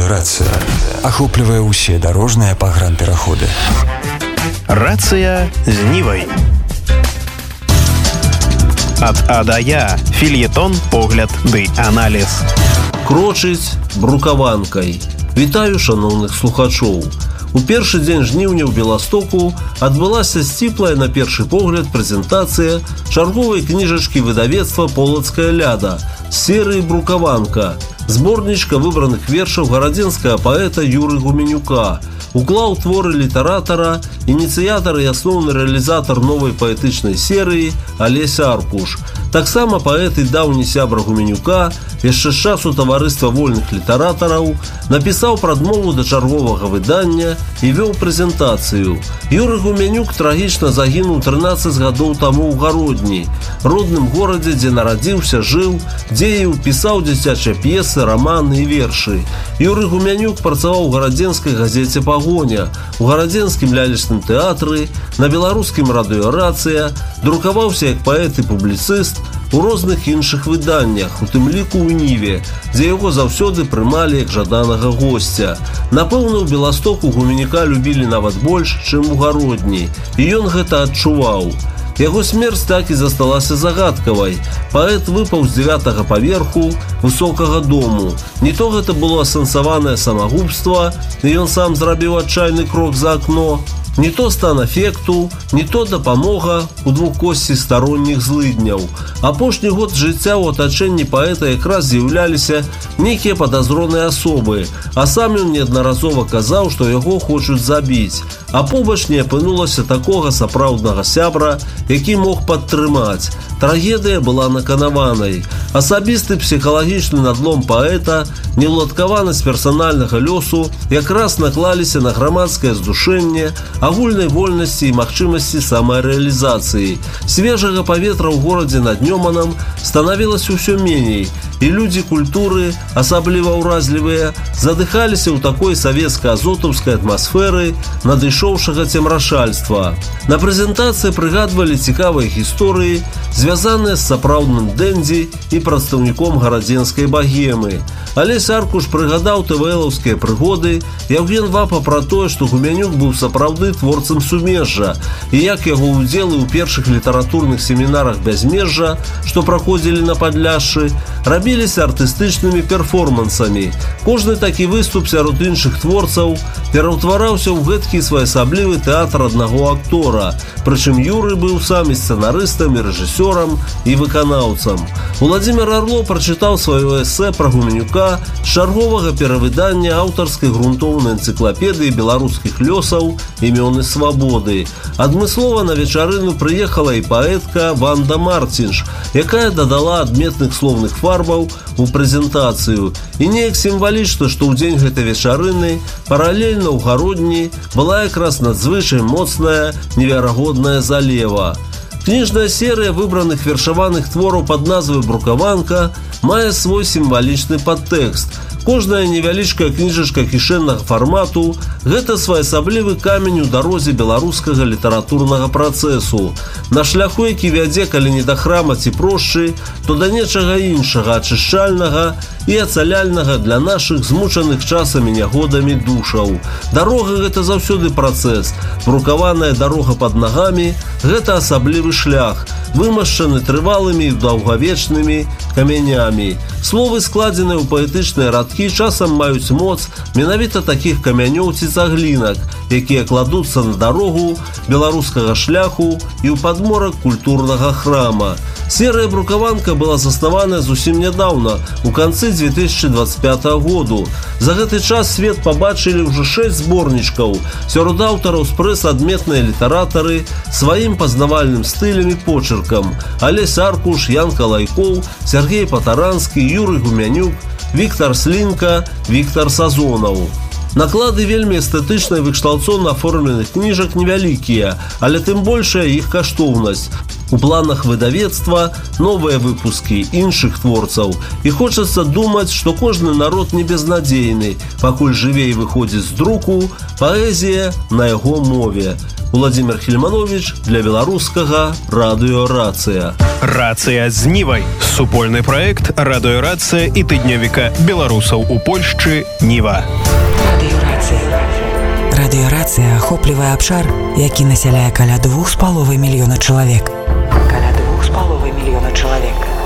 Рацыя ахоплівае ўсе дарожныя пагранпераходы. Рацыя з Нівай. Ад А да Я. Фельетон, погляд ды аналіз. Крочыць брукаванкай. Вітаю шаноўных слухачоў. У першы дзень жніўня ў Беластоку адбылася сціплая на першы погляд прэзентацыя чарговай кніжачкі выдавецтва «Полацкая ляда» з серыі «Брукаванка», зборнічка выбраных вершаў гарадзенскага паэта Юры Гуменюка, уклаў творы літаратара, ініцыятар і асноўны рэалізатар новай паэтычнай серыі Алеся Аркуш. Таксама паэт і даўні сябра Гуменюка, яшчэ з часу таварыства вольных літаратараў, напісаў прадмову да чарговага выдання і вёў прэзентацыю. Юры Гуменюк трагічна загінуў 13 гадоў таму ў Гародні, родным горадзе, дзе нарадзіўся, жыў, дзеяў, пісаў дзіцячыя п'есы, раманы і вершы. Юры Гуменюк працаваў у гарадзенскай газеце «Пагоня», у гарадзенскім лялечным тэатры, на беларускім радыё «Рацыя», друкаваўся як паэт і публіцыст у розных іншых выданнях, у тым ліку ў Ніве, дзе яго заўсёды прымалі як жаданага госця. Напэўна, у Беластоку Гуменюка любілі нават больш, чым у Гародні, і ён гэта адчуваў. Яго смерць так і засталася загадкавай. Паэт выпаў з 9-го паверху высокага дому. Не то гэта было асэнсаванае самагубства, і ён сам зрабіў адчайны крок за акно, не то стан эфекту, не то дапамога у двухкосці старонніх злыдняў. Апошні год жыцця ў атачэнні паэта якраз з'яўляліся нейкія падазроныя асобы, а сам ён неаднаразова казаў, што яго хочуць забіць. А побач не апынулася такога сапраўднага сябра, які мог падтрымаць. Трагедыя была наканаванай. Асабісты псіхалагічны надлом паэта, неўладкаванасць персанальнага лёсу якраз наклаліся на грамадскае здушэнне, агульнай вольнасці і магчымасці самарэалізацыі. Свежага паветра ў горадзе над Нёманам станавілася ўсё меней, і людзі культуры, асабліва ўразлівыя, задыхаліся ў такой савецка-азотаўскай атмасферы надышоўшага цемрашальства. На прэзентацыі прыгадвалі цікавыя гісторыі, звязаныя з сапраўдным дэндзі і прадстаўніком гарадзенскай багемы. Алеся Аркуш прыгадаў ТВЛаўскія прыгоды, Яўген Вапа пра тое, што Гуменюк быў сапраўды творцам сумежжа, і як яго ўдзелы ў першых літаратурных семінарах бязмежжа, што праходзілі на Падляшшы, рабіліся артыстычнымі перформансамі. Кожны такі выступ сярод іншых творцаў пераўтвараўся ў гэткі своеасаблівы тэатр аднаго актора, прычым Юры быў сам і сцэнарыстам, і рэжысёрам, і выканаўцам. Уладзімир Арло прачытаў сваё эсэ пра Гуменюка з чарговага перавыдання аўтарскай грунтоўнай энцыклапедыі беларускіх лёсаў «Імёны свабоды». Адмыслова на вечарыну прыехала і паэтка Ванда Мартинш, якая дадала адметных словных фарбаў у прэзентацыю. І неяк сімвалічна, што ў дзень гэтай вечарыны паралельна ў Гародні была якраз надзвычай моцная, неверагодная залева. Кніжная серыя выбраных вершаваных твораў пад назвай «Брукаванка» мае свой сімвалічны падтэкст. Кожная невялічкая кніжачка кішэннага фармату – гэта своеасаблівы камень у дарозе беларускага літаратурнага працэсу. На шляху, які вядзе, калі не да храма ці прошчы, то да нечага іншага, ачышчальнага і ацаляльнага для нашых змучаных часамі нягодамі душаў. Дарога – гэта заўсёды працэс. Брукаваная дарога пад нагамі – гэта асаблівы шлях, вымашчаны трывалымі і даўгавечнымі камянямі. Словы, складзеныя ў паэтычныя радкі, часам маюць моц менавіта такіх камянёў ці цаглінак, якія кладуцца на дарогу беларускага шляху і ў падморак культурнага храма. Серыя «Брукаванка» была заснаваная зусім нядаўна, у канцы 2025 году. За гэты час свет пабачылі ўжо 6 зборнічкаў. Сярод аўтараў з прэсы адметныя літаратары сваім пазнавальным стылем і почеркам. Алеся Аркуш, Ян Калайкоў, Сергей Патаранскі, Юры Гуменюк, Віктар Слінка, Віктар Сазонаў. Наклады вельмі эстэтычна і выкшталцоўна аформленых кніжак невялікія, але тым большая іх каштоўнасць. У планах выдавецтва новыя выпускі іншых творцаў. І хочацца думаць, што кожны народ не безнадзейны, пакуль жыве і выходзіць з друку паэзія на яго мове. Владимир Хельманович для беларускага радыё «Рацыя». «Рацыя з Нівай» – супольны праект радыё «Рацыя» і тыднёвіка беларусаў у Польшчы «Ніва». Радыё «Рацыя» ахоплівае абшар, які насяляе каля 2,5 мільёна чалавек.